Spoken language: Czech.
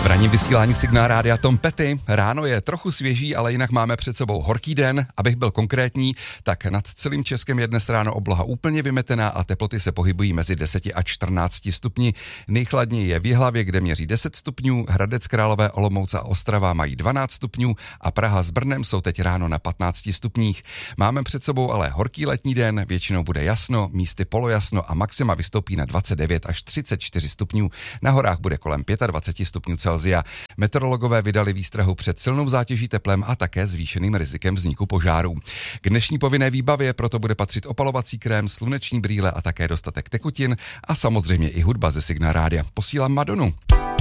V ranním vysílání Signál Rádia Tom Petty. Ráno je trochu svěží, ale jinak máme před sebou horký den. Abych byl konkrétní, tak nad celým Českem je dnes ráno obloha úplně vymetená a teploty se pohybují mezi 10 a 14 stupni. Nejchladněji je v Jihlavě, kde měří 10 stupňů, Hradec Králové, Olomouc a Ostrava mají 12 stupňů a Praha s Brnem jsou teď ráno na 15 stupních. Máme před sebou ale horký letní den, většinou bude jasno, místy polojasno a maxima vystoupí na 29 až 34 stupňů. Na horách bude kolem 25 stupňů Celsia. Meteorologové vydali výstrahu před silnou zátěží teplem a také zvýšeným rizikem vzniku požárů. K dnešní povinné výbavě proto bude patřit opalovací krém, sluneční brýle a také dostatek tekutin a samozřejmě i hudba ze Signál Rádia. Posílám Madonu.